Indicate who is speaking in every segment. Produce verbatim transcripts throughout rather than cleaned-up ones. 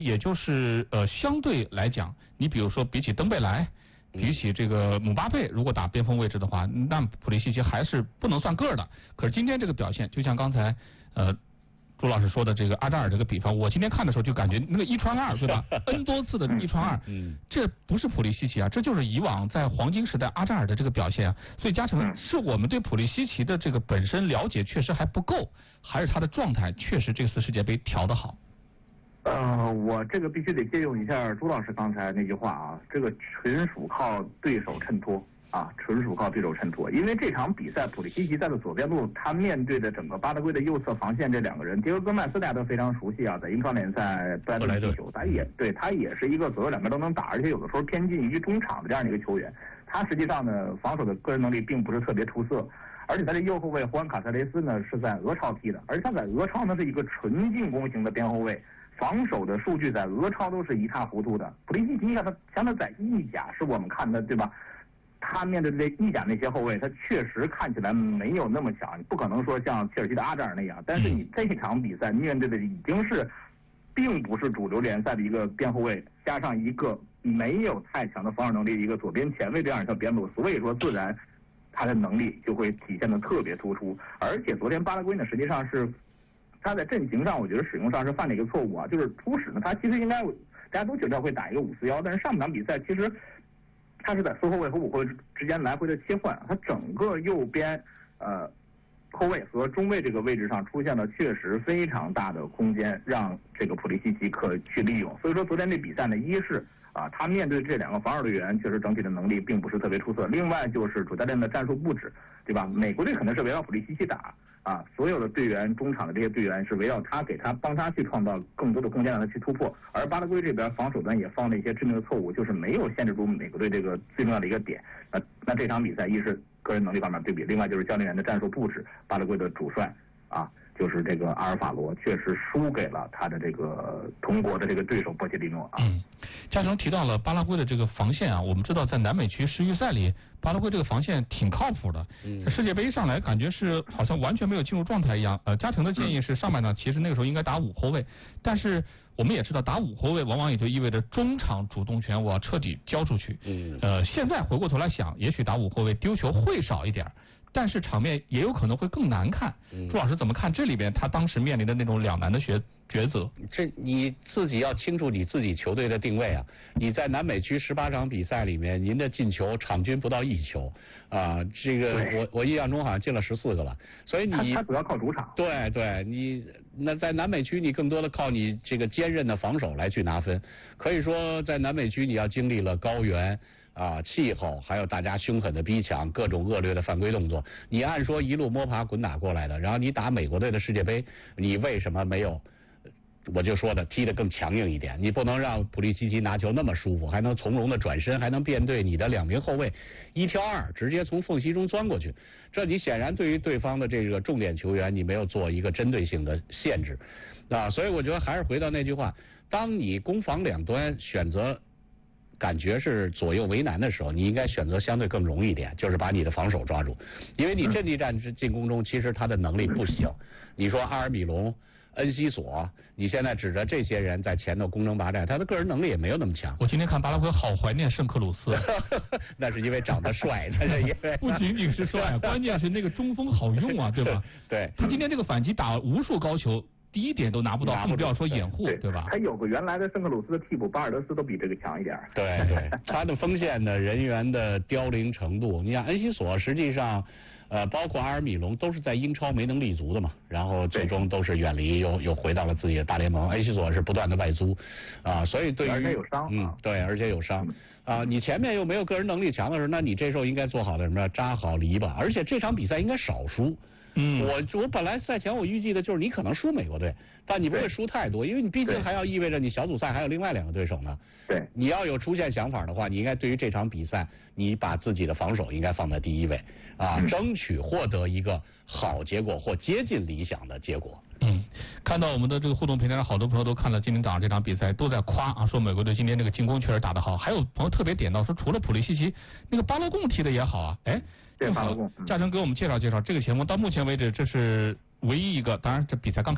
Speaker 1: 也就是呃相对来讲，你比如说比起登贝莱。比起这个姆巴佩，如果打边锋位置的话，那普利西奇还是不能算个儿的。可是今天这个表现，就像刚才呃朱老师说的这个阿扎尔这个比方，我今天看的时候就感觉那个一传二，对吧？N 多次的一传二，嗯，这不是普利西奇啊，这就是以往在黄金时代阿扎尔的这个表现啊。所以嘉诚，是我们对普利西奇的这个本身了解确实还不够，还是他的状态确实这次世界杯调得好？
Speaker 2: 呃，我这个必须得借用一下朱老师刚才那句话啊，这个纯属靠对手衬托啊，纯属靠对手衬托。因为这场比赛，普利西奇在的左边路，他面对的整个巴德圭的右侧防线这两个人，迭戈·戈麦斯大家都非常熟悉啊，在英超联赛布莱顿踢球，他也对他也是一个左右两边都能打，而且有的时候偏近于中场的这样的一个球员。他实际上呢，防守的个人能力并不是特别出色。而且他这右后卫胡安·卡塞雷斯呢是在俄超踢的，而且他在俄超呢是一个纯进攻型的边后卫。防守的数据在俄超都是一塌糊涂的。普利西奇像他像他在意甲是我们看的对吧？他面对这意甲那些后卫，他确实看起来没有那么强，你不可能说像切尔西的阿扎尔那样。但是你这场比赛面对的已经是，并不是主流联赛的一个边后卫，加上一个没有太强的防守能力的一个左边前卫这样一条边路，所以说自然他的能力就会体现的特别突出。而且昨天巴拉圭呢，实际上是。他在阵型上，我觉得使用上是犯了一个错误啊，就是初始呢，他其实应该大家都觉得会打一个五四一，但是上半场比赛其实他是在四后卫和五后卫之间来回的切换，他整个右边呃后卫和中卫这个位置上出现了确实非常大的空间，让这个普利西奇可去利用。所以说昨天这比赛呢，一是啊他面对这两个防守队员，确实整体的能力并不是特别出色，另外就是主教练的战术布置，对吧？美国队可能是围绕普利西奇打。啊，所有的队员，中场的这些队员是围绕他，给他帮他去创造更多的空间，让他去突破。而巴拉圭这边防守端也犯了一些致命的错误，就是没有限制住美国队这个最重要的一个点。那那这场比赛，一是个人能力方面对比，另外就是教练员的战术布置。巴拉圭的主帅啊，就是这个阿尔法罗，确实输给了他的这个同国的这个对手波切蒂诺啊。
Speaker 1: 嗯，嘉诚提到了巴拉圭的这个防线啊，我们知道在南美区世预赛里，巴拉圭这个防线挺靠谱的。嗯，世界杯上来感觉是好像完全没有进入状态一样。呃，嘉诚的建议是上半场其实那个时候应该打五后卫，但是我们也知道打五后卫往往也就意味着中场主动权我要彻底交出去。嗯，呃，现在回过头来想，也许打五后卫丢球会少一点。但是场面也有可能会更难看。嗯、朱老师怎么看这里边他当时面临的那种两难的抉抉择？
Speaker 3: 这你自己要清楚你自己球队的定位啊！你在南美区十八场比赛里面，您的进球场均不到一球啊，这个我我印象中好像进了十四个吧。所以你
Speaker 2: 他主要靠主场。
Speaker 3: 对对，你那在南美区你更多的靠你这个坚韧的防守来去拿分。可以说在南美区你要经历了高原。啊，气候还有大家凶狠的逼抢，各种恶劣的犯规动作，你按说一路摸爬滚打过来的，然后你打美国队的世界杯，你为什么没有？我就说的踢得更强硬一点，你不能让普利西奇拿球那么舒服，还能从容的转身，还能面对你的两名后卫一挑二，直接从缝隙中钻过去。这你显然对于对方的这个重点球员，你没有做一个针对性的限制啊，所以我觉得还是回到那句话，当你攻防两端选择。感觉是左右为难的时候，你应该选择相对更容易一点，就是把你的防守抓住，因为你阵地战进攻中其实他的能力不行。你说阿尔米隆、恩西索，你现在指着这些人在前头攻城拔寨，他的个人能力也没有那么强。
Speaker 1: 我今天看巴拉圭好怀念圣克鲁斯，
Speaker 3: 那是因为长得帅，那是因为
Speaker 1: 不仅仅是帅，关键是那个中锋好用啊，对吧？
Speaker 3: 对，
Speaker 1: 他今天这个反击打无数高球。第一点都拿不到，更不要说掩护，对, 对吧？
Speaker 2: 他有个原来的圣克鲁斯的替补巴尔德斯都比这个强一点。
Speaker 3: 对对，他的锋线的人员的凋零程度，你像恩西索，实际上，呃，包括阿尔米隆都是在英超没能立足的嘛，然后最终都是远离，又又回到了自己的大联盟。恩西索是不断的外租，啊，所以对于
Speaker 2: 而且有伤，
Speaker 3: 嗯，对，而且有伤。啊，你前面又没有个人能力强的时候，那你这时候应该做好的什么？扎好篱笆，而且这场比赛应该少输。嗯，我我本来赛前我预计的就是你可能输美国队，但你不会输太多，因为你毕竟还要意味着你小组赛还有另外两个对手呢。
Speaker 2: 对，
Speaker 3: 你要有出现想法的话，你应该对于这场比赛，你把自己的防守应该放在第一位啊，嗯、争取获得一个好结果或接近理想的结果。
Speaker 1: 嗯，看到我们的这个互动平台上，好多朋友都看了今天早上这场比赛，都在夸啊，说美国队今天这个进攻确实打得好。还有朋友特别点到说，除了普利西奇，那个巴勒贡踢得也好啊。哎，正好嘉诚给我们介绍介绍这个前锋，到目前为止这是唯一一个，当然这比赛刚开始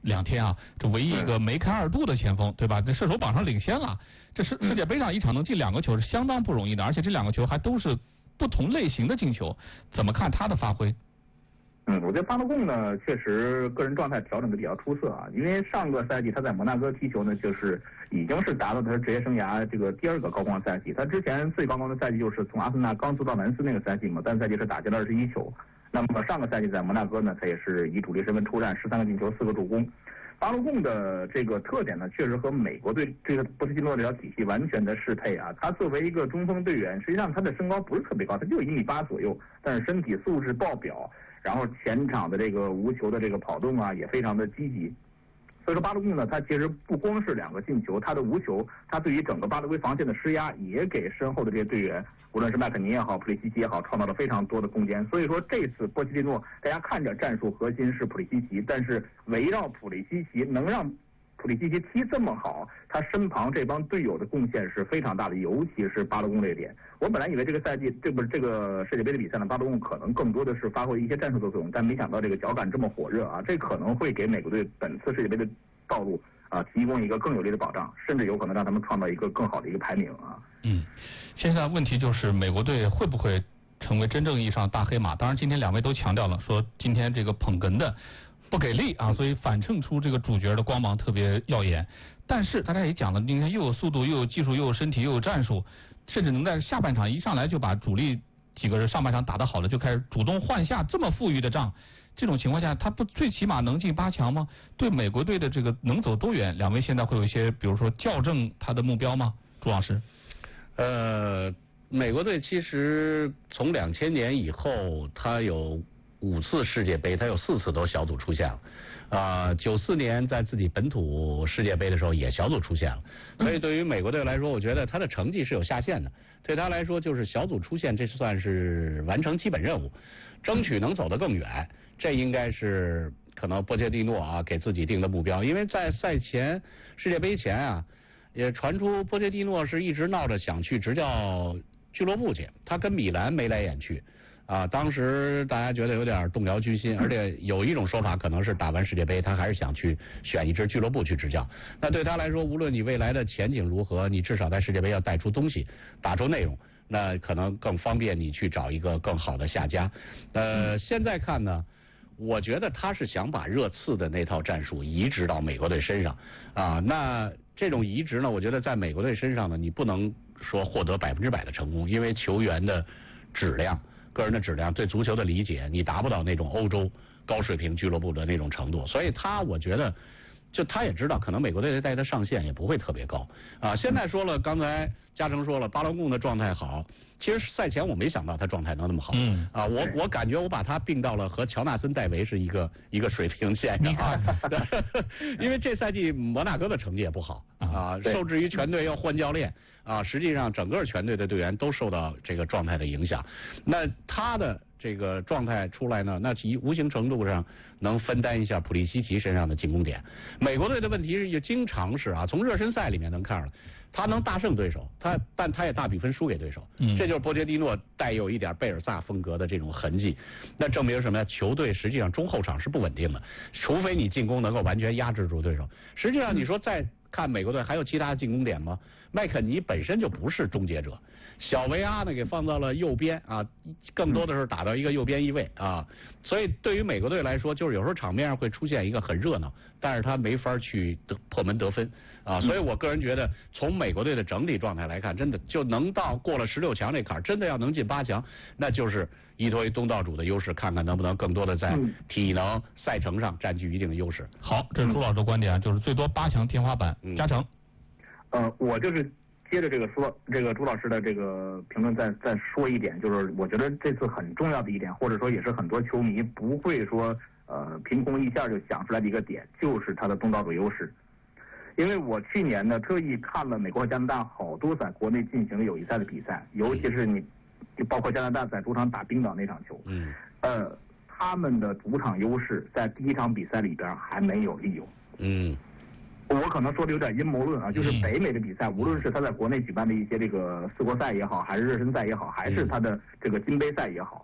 Speaker 1: 两天啊，这唯一一个梅开二度的前锋，对吧？这射手榜上领先了。这世世界杯上一场能进两个球是相当不容易的，而且这两个球还都是不同类型的进球。怎么看他的发挥？
Speaker 2: 嗯，我觉得巴洛贡呢，确实个人状态调整的比较出色啊。因为上个赛季他在摩纳哥踢球呢，就是已经是达到他职业生涯这个第二个高光赛季。他之前最高光的赛季就是从阿森纳刚租到南斯那个赛季嘛，单赛季是打进了二十一球。那么上个赛季在摩纳哥呢，他也是以主力身份出战，十三个进球，四个助攻。巴洛贡的这个特点呢，确实和美国队这个波切蒂诺这条体系完全的适配啊。他作为一个中锋队员，实际上他的身高不是特别高，他就一米八左右，但是身体素质爆表。然后前场的这个无球的这个跑动啊，也非常的积极。所以说巴洛贡呢，他其实不光是两个进球，他的无球，他对于整个巴勒圭防线的施压，也给身后的这些队员，无论是麦肯尼也好，普里西奇也好，创造了非常多的空间。所以说这次波切蒂诺，大家看着战术核心是普里西奇，但是围绕普里西奇能让普里西奇踢这么好，他身旁这帮队友的贡献是非常大的，尤其是巴洛贡这一点。我本来以为这个赛季，这不是这个世界杯的比赛呢，巴洛贡可能更多的是发挥一些战术的作用，但没想到这个脚感这么火热啊，这可能会给美国队本次世界杯的道路啊提供一个更有力的保障，甚至有可能让他们创造一个更好的一个排名啊。
Speaker 1: 嗯，现在问题就是美国队会不会成为真正意义上大黑马？当然，今天两位都强调了，说今天这个捧哏的不给力啊，所以反衬出这个主角的光芒特别耀眼。但是大家也讲了，今天又有速度，又有技术，又有身体，又有战术，甚至能在下半场一上来就把主力几个人上半场打得好了，就开始主动换下，这么富裕的仗，这种情况下，他不最起码能进八强吗？对美国队的这个能走多远？两位现在会有一些，比如说校正他的目标吗？朱老师？
Speaker 3: 呃，美国队其实从两千年以后，他有五次世界杯，他有四次都小组出现了。啊，九四年在自己本土世界杯的时候也小组出现了，所以对于美国队来说，我觉得他的成绩是有下限的。对他来说，就是小组出线，这算是完成基本任务，争取能走得更远。这应该是可能波切蒂诺啊给自己定的目标，因为在赛前世界杯前啊，也传出波切蒂诺是一直闹着想去执教俱乐部去，他跟米兰眉来眼去。啊，当时大家觉得有点动摇军心，而且有一种说法可能是打完世界杯，他还是想去选一支俱乐部去执教。那对他来说，无论你未来的前景如何，你至少在世界杯要带出东西，打出内容，那可能更方便你去找一个更好的下家。呃，现在看呢，我觉得他是想把热刺的那套战术移植到美国队身上啊。那这种移植呢，我觉得在美国队身上呢，你不能说获得百分之百的成功，因为球员的质量。个人的质量对足球的理解，你达不到那种欧洲高水平俱乐部的那种程度，所以他我觉得，就他也知道，可能美国队带他上限也不会特别高啊。现在说了，刚才嘉诚说了，巴洛贡的状态好，其实赛前我没想到他状态能那么好，嗯啊，我我感觉我把他并到了和乔纳森戴维是一个一个水平线上啊，因为这赛季摩纳哥的成绩也不好啊，受制于全队要换教练。啊，实际上整个全队的队员都受到这个状态的影响。那他的这个状态出来呢，那其无形程度上能分担一下普利西奇身上的进攻点。美国队的问题是也经常是啊，从热身赛里面能看出来，他能大胜对手，他但他也大比分输给对手。嗯，这就是波切蒂诺带有一点贝尔萨风格的这种痕迹。那证明什么呀？球队实际上中后场是不稳定的，除非你进攻能够完全压制住对手。实际上你说再看美国队还有其他的进攻点吗？麦肯尼本身就不是终结者，小维阿呢给放到了右边啊，更多的是打到一个右边翼位啊，所以对于美国队来说，就是有时候场面上会出现一个很热闹，但是他没法去得破门得分啊，所以我个人觉得，从美国队的整体状态来看，真的就能到过了十六强这坎儿，真的要能进八强，那就是依托于东道主的优势，看看能不能更多的在体能赛程上占据一定的优势。
Speaker 1: 好，这是朱老师的观点，就是最多八强天花板。嘉诚。
Speaker 2: 呃，我就是接着这个说，这个朱老师的这个评论再再说一点，就是我觉得这次很重要的一点，或者说也是很多球迷不会说呃凭空一下就想出来的一个点，就是他的东道主优势。因为我去年呢特意看了美国和加拿大好多在国内进行友谊赛的比赛，尤其是你就包括加拿大在主场打冰岛那场球，嗯，呃，他们的主场优势在第一场比赛里边还没有利用，嗯。我可能说的有点阴谋论啊，就是北美的比赛，无论是他在国内举办的一些这个四国赛也好，还是热身赛也好，还是他的这个金杯赛也好，他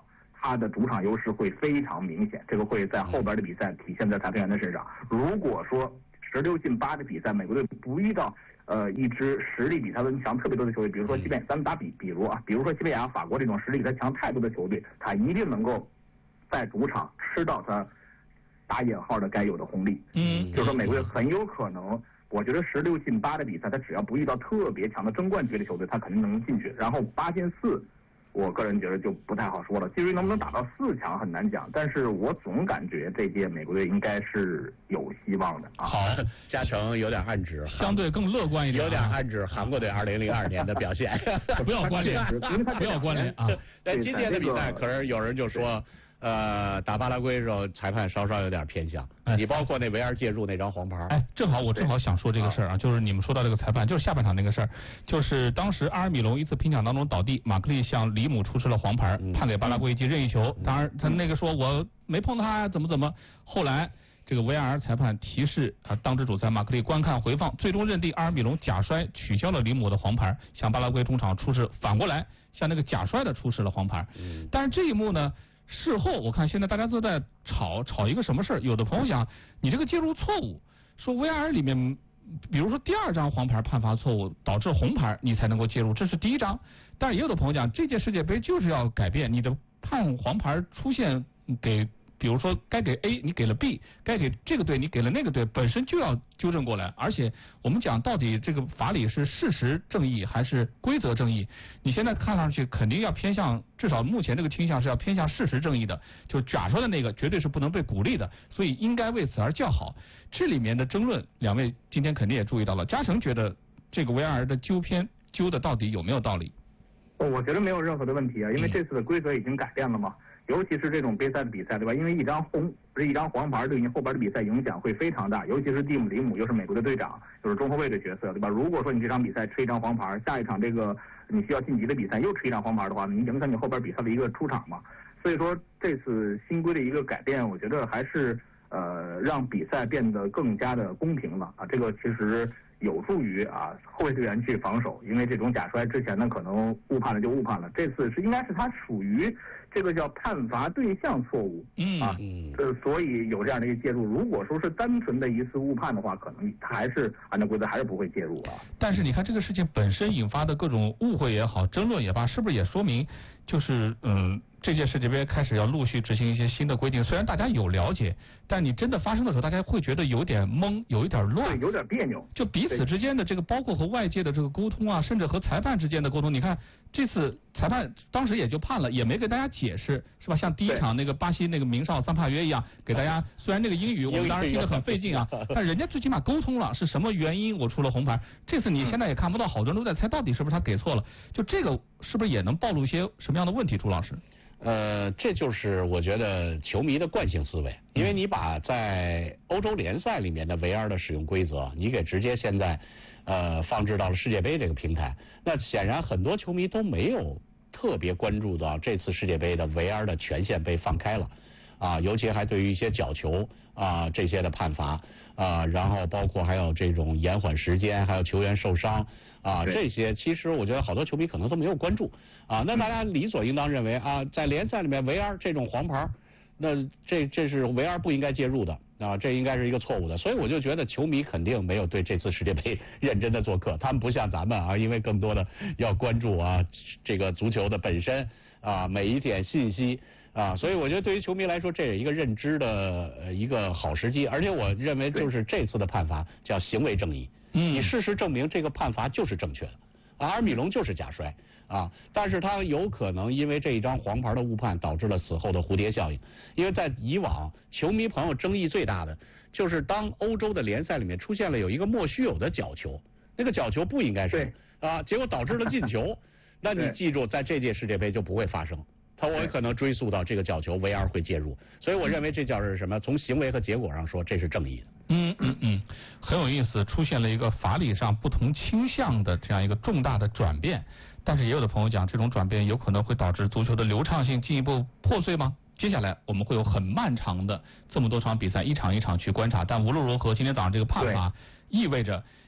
Speaker 2: 他的主场优势会非常明显，这个会在后边的比赛体现在裁判员的身上。如果说十六进八的比赛，美国队不遇到呃一支实力比他们强特别多的球队，比如说西班牙，咱们打比比如啊，比如说西班牙、法国这种实力比他强太多的球队，他一定能够在主场吃到他打引号的该有的红利。
Speaker 1: 嗯，
Speaker 2: 就是说美国队很有可能。我觉得十六进八的比赛，他只要不遇到特别强的争冠级的球队，他肯定能进去。然后八进四，我个人觉得就不太好说了。至于能不能打到四强很难讲，但是我总感觉这届美国队应该是有希望的啊。
Speaker 1: 好，
Speaker 3: 嘉诚有点暗指，
Speaker 1: 相对更乐观一点、啊，
Speaker 3: 有点暗指韩国队二零零二年的表现。
Speaker 1: 不要关联，不要关联啊。
Speaker 3: 但今天的比赛，可是有人就说。呃，打巴拉圭的时候，裁判稍稍有点偏向。哎、你包括那维尔介入那张黄牌。
Speaker 1: 哎，正好我正好想说这个事儿啊，就是你们说到这个裁判，就是下半场那个事儿，就是当时阿尔米隆一次拼抢当中倒地，马克利向里姆出示了黄牌，
Speaker 3: 嗯、
Speaker 1: 判给巴拉圭一记任意球。当然，他那个说我没碰他呀，怎么怎么。后来这个 V R 裁判提示啊，当值主裁马克利观看回放，最终认定阿尔米隆假摔取消了里姆的黄牌，向巴拉圭中场出示反过来向那个假摔的出示了黄牌。
Speaker 3: 嗯、
Speaker 1: 但是这一幕呢？事后我看现在大家都在吵吵一个什么事儿，有的朋友讲你这个介入错误，说 V R 里面比如说第二张黄牌判罚错误导致红牌你才能够介入，这是第一张。但是也有的朋友讲这届世界杯就是要改变，你的判黄牌出现给比如说该给 A 你给了 B， 该给这个队你给了那个队，本身就要纠正过来。而且我们讲到底这个法理是事实正义还是规则正义，你现在看上去肯定要偏向，至少目前这个倾向是要偏向事实正义的，就假说的那个绝对是不能被鼓励的，所以应该为此而叫好。这里面的争论两位今天肯定也注意到了，嘉诚觉得这个 V R 的纠偏纠的到底有没有道理？
Speaker 2: 我觉得没有任何的问题啊，因为这次的规则已经改变了嘛。尤其是这种杯赛的比赛，对吧？因为一张红，不是一张黄牌，对你后边的比赛影响会非常大。尤其是蒂姆·里姆又是美国的队长，就是中后卫的角色，对吧？如果说你这场比赛吃一张黄牌，下一场这个你需要晋级的比赛又吃一张黄牌的话，你影响你后边比赛的一个出场嘛。所以说这次新规的一个改变，我觉得还是呃让比赛变得更加的公平了啊。这个其实有助于啊后卫队员去防守，因为这种假摔之前呢可能误判了就误判了，这次是应该是他属于这个叫判罚对象错误，
Speaker 1: 嗯
Speaker 2: 啊，呃，所以有这样的一个介入。如果说是单纯的一次误判的话，可能他还是按照规则还是不会介入啊。
Speaker 1: 但是你看这个事情本身引发的各种误会也好，争论也罢，是不是也说明就是嗯这届世界杯开始要陆续执行一些新的规定？虽然大家有了解，但你真的发生的时候，大家会觉得有点懵，有一点乱，
Speaker 2: 对，有点别扭。
Speaker 1: 就彼此之间的这个，包括和外界的这个沟通啊，甚至和裁判之间的沟通，你看这次裁判当时也就判了，也没给大家解释，是吧？像第一场那个巴西那个名哨桑帕约一样，给大家虽然那个英语我们当然听得很费劲啊，但人家最起码沟通了，是什么原因我出了红牌。这次你现在也看不到，好多人都在猜到底是不是他给错了，就这个是不是也能暴露一些什么样的问题？朱老师？
Speaker 3: 呃，这就是我觉得球迷的惯性思维，因为你把在欧洲联赛里面的 V R 的使用规则，你给直接现在呃放置到了世界杯这个平台，那显然很多球迷都没有特别关注到这次世界杯的 V R 的权限被放开了啊，尤其还对于一些角球啊这些的判罚啊，然后包括还有这种延缓时间，还有球员受伤啊，这些其实我觉得好多球迷可能都没有关注啊。那大家理所应当认为啊，在联赛里面 V R 这种黄牌，那这这是 V R 不应该介入的啊，这应该是一个错误的。所以我就觉得球迷肯定没有对这次世界杯认真的做客，他们不像咱们啊，因为更多的要关注啊这个足球的本身啊每一点信息啊，所以我觉得对于球迷来说，这是一个认知的呃一个好时机，而且我认为就是这次的判罚叫行为正义。
Speaker 1: 嗯，
Speaker 3: 你事实证明这个判罚就是正确的，阿尔米隆就是假摔啊，但是他有可能因为这一张黄牌的误判导致了此后的蝴蝶效应，因为在以往球迷朋友争议最大的就是当欧洲的联赛里面出现了有一个莫须有的角球，那个角球不应该是啊，结果导致了进球，那你记住在这届世界杯就不会发生。他我可能追溯到这个角球 V R 会介入，所以我认为这叫是什么？从行为和结果上说，这是正义的。
Speaker 1: 嗯嗯嗯，很有意思，出现了一个法理上不同倾向的这样一个重大的转变，但是也有的朋友讲，这种转变有可能会导致足球的流畅性进一步破碎吗？接下来我们会有很漫长的这么多场比赛，一场一场去观察。但无论如何，今天早上这个判罚意味着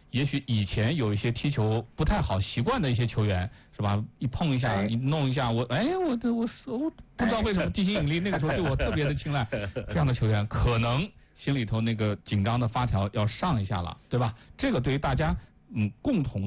Speaker 1: 也许以前有一些踢球不太好习惯的一些球员，是吧？一碰一下，一弄一下，我哎，我这我我不知道为什么地心引力那个时候对我特别的青睐，这样的球员可能心里头那个紧张的发条要上一下了，对吧？这个对于大家嗯共同